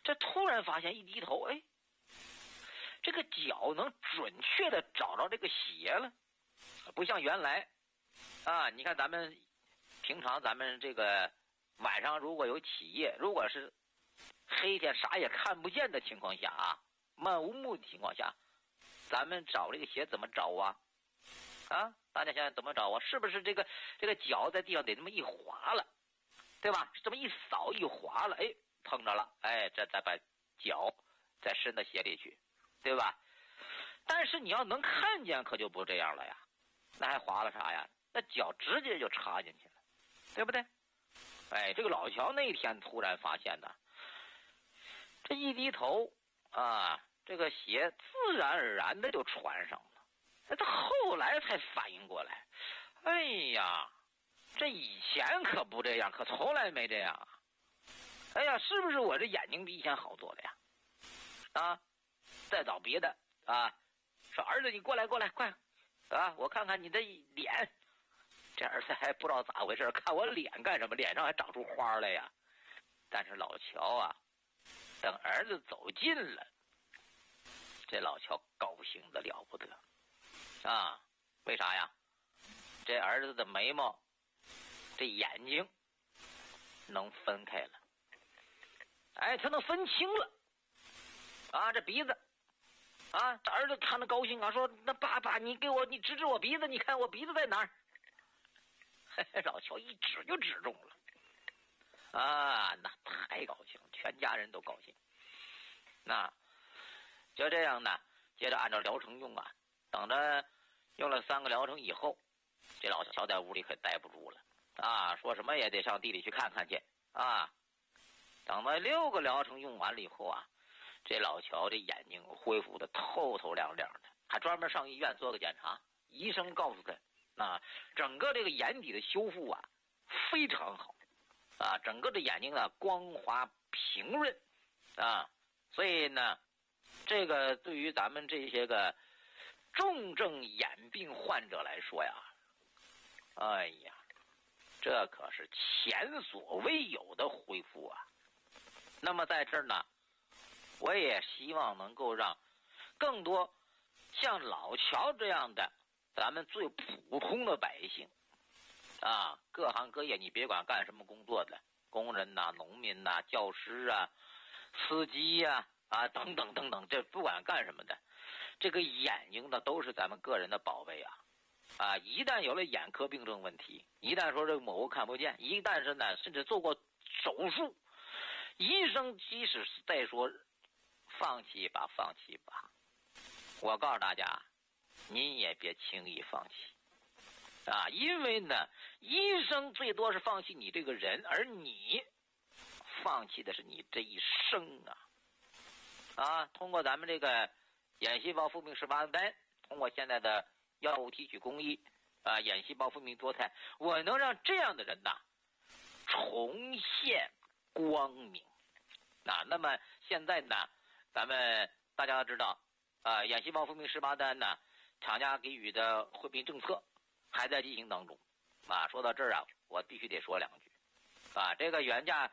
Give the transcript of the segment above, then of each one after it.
这突然发现一低头，哎，这个脚能准确的找着这个鞋了，不像原来啊，你看咱们平常咱们这个晚上如果有起夜，如果是黑天啥也看不见的情况下啊，漫无目的情况下，咱们找这个鞋怎么找啊？啊，大家想想怎么找啊？是不是这个脚在地上得这么一划了，对吧？这么一扫一划了，哎，碰着了，哎，这再把脚再伸到鞋里去，对吧？但是你要能看见，可就不这样了呀，那还划了啥呀？那脚直接就插进去了，对不对？哎，这个老乔那天突然发现呢，这一低头啊，这个鞋自然而然的就穿上了。他后来才反应过来，哎呀，这以前可不这样，可从来没这样啊！哎呀，是不是我这眼睛比以前好做了呀？啊，再找别的啊，说儿子你过来快啊，我看看你的脸。这儿子还不知道咋回事，看我脸干什么？脸上还长出花来呀！但是老乔啊，等儿子走近了，这老乔高兴的了不得啊！为啥呀？这儿子的眉毛，这眼睛能分开了，哎，他能分清了啊！这鼻子啊，这儿子看着高兴啊，说：“那爸，你指指我鼻子，你看我鼻子在哪儿？”老乔一指就指中了啊，那太高兴，全家人都高兴。那就这样呢，接着按照疗程用啊，等着用了3个疗程以后，这老乔在屋里可待不住了啊，说什么也得上地里去看看去啊。等到6个疗程用完了以后啊，这老乔这眼睛恢复的透透亮亮的，还专门上医院做个检查，医生告诉他啊，整个这个眼底的修复啊非常好啊，整个这眼睛呢光滑平润啊，所以呢，这个对于咱们这些个重症眼病患者来说呀，哎呀，这可是前所未有的恢复啊。那么在这儿呢，我也希望能够让更多像老乔这样的咱们最普通的百姓啊，各行各业，你别管干什么工作的，工人呐、农民呐、教师啊、司机呀、啊等等等等，这不管干什么的，这个眼睛呢都是咱们个人的宝贝啊！啊，一旦有了眼科病症问题，一旦说这个某个看不见，一旦是呢甚至做过手术，医生即使是再说放弃吧，我告诉大家，您也别轻易放弃啊！因为呢，医生最多是放弃你这个人，而你放弃的是你这一生啊！啊，通过咱们这个眼细胞复明18单，通过现在的药物提取工艺啊，眼细胞复明多肽，我能让这样的人呐重现光明啊！那么现在呢，咱们大家知道啊，眼细胞复明18单呢，厂家给予的惠民政策还在进行当中啊。说到这儿啊，我必须得说2句啊，这个原价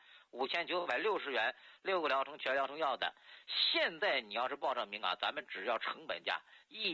5960元6个疗程全疗程药的，现在你要是报上名啊，咱们只要成本价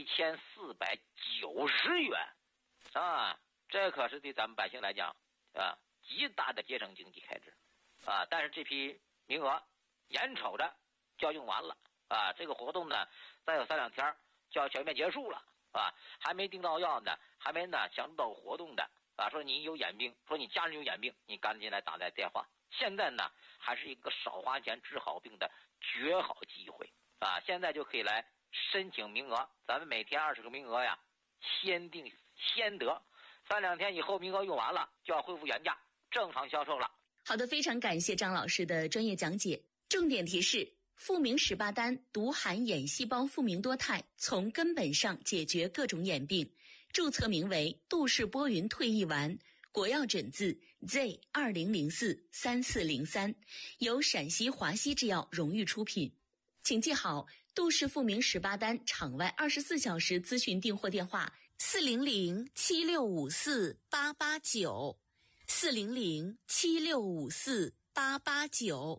1490元啊，这可是对咱们百姓来讲啊极大的节省经济开支啊。但是这批名额眼瞅着就要用完了啊，这个活动呢再有3-2天就要全面结束了啊，还没订到药呢，还没呢享受到活动的啊，说你有眼病，说你家人有眼病，你赶紧来打来电话。现在呢还是一个少花钱治好病的绝好机会啊！现在就可以来申请名额，咱们每天20个名额呀，先定先得，3-2天以后名额用完了就要恢复原价正常销售了。 好的，非常感谢张老师的专业讲解。重点提示：复明18单独含眼细胞复明多肽，从根本上解决各种眼病。注册名为杜氏波云退役丸，国药诊字 Z20043403，由陕西华西制药荣誉出品。请记好，杜氏复明18单场外24小时咨询订货电话40076548894，40076548889。